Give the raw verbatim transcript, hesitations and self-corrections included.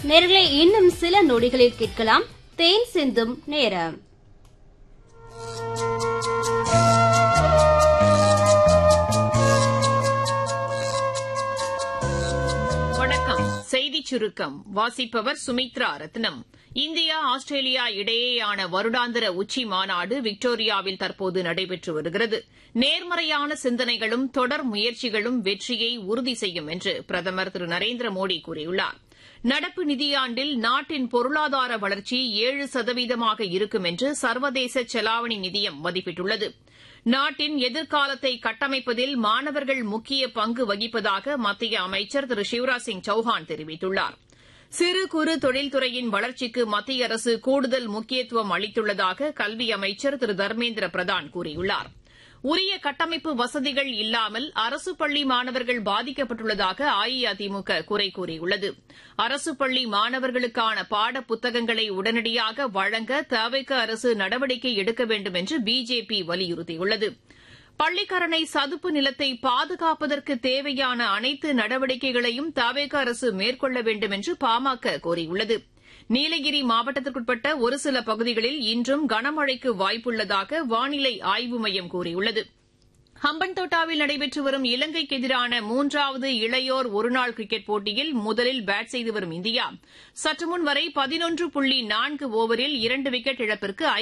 நேயர்களே, இன்னும் சில நொடிகளில் கேட்கலாம் தேன் சிந்தும் நேரம். வணக்கம். செய்திச் சுருக்கம் வாசிப்பவர் சுமித்ரா ரத்னம். இந்தியா ஆஸ்திரேலியா இடையேயான வருடாந்திர உச்சி மாநாடு விக்டோரியாவில் தற்போது நடைபெற்று வருகிறது. நேர்மறையான சிந்தனைகளும் தொடர் முயற்சிகளும் வெற்றியை உறுதி செய்யும் என்று பிரதமர் திரு நரேந்திர மோடி கூறியுள்ளார். நடப்பு நிதியாண்டில் நாட்டின் பொருளாதார வளர்ச்சி ஏழு சதவீதமாக இருக்கும் என்று சர்வதேச செலாவணி நிதியம் மதிப்பிட்டுள்ளது. நாட்டின் எதிர்காலத்தை கட்டமைப்பதில் மாணவர்கள் முக்கிய பங்கு வகிப்பதாக மத்திய அமைச்சர் திரு சிவராஜ் சிங் சௌஹான் தெரிவித்துள்ளார். சிறு குறு தொழில்துறையின் வளர்ச்சிக்கு மத்திய அரசு கூடுதல் முக்கியத்துவம் அளித்துள்ளதாக கல்வி அமைச்சர் திரு தர்மேந்திர பிரதான் கூறியுள்ளார். உரிய கட்டமைப்பு வசதிகள் இல்லாமல் அரசு பள்ளி மாணவர்கள் பாதிக்கப்பட்டுள்ளதாக அஇஅதிமுக குறை கூறியுள்ளது. அரசு பள்ளி மாணவர்களுக்கான பாட புத்தகங்களை உடனடியாக வழங்க தவிக அரசு நடவடிக்கை எடுக்க வேண்டும் என்று பிஜேபி வலியுறுத்தியுள்ளது. பள்ளிக்கரணை சதுப்பு நிலத்தை பாதுகாப்பதற்கு தேவையான அனைத்து நடவடிக்கைகளையும் தவிக அரசு மேற்கொள்ள வேண்டும் என்று பாமக கோரியுள்ளது. நீலகிரி மாவட்டத்திற்குட்பட்ட ஒரு சில பகுதிகளில் இன்றும் கனமழைக்கு வாய்ப்புள்ளதாக வானிலை ஆய்வு மையம் கூறியுள்ளது. ஹம்பன்தோட்டாவில் நடைபெற்று வரும் இலங்கைக்கு எதிரான மூன்றாவது இளையோர் ஒருநாள் கிரிக்கெட் போட்டியில் முதலில் பேட் செய்து வரும் இந்தியா சற்றுமுன் வரை பதினொன்று புள்ளி நான்கு ஓவரில் இரண்டு விக்கெட் இழப்பிற்கு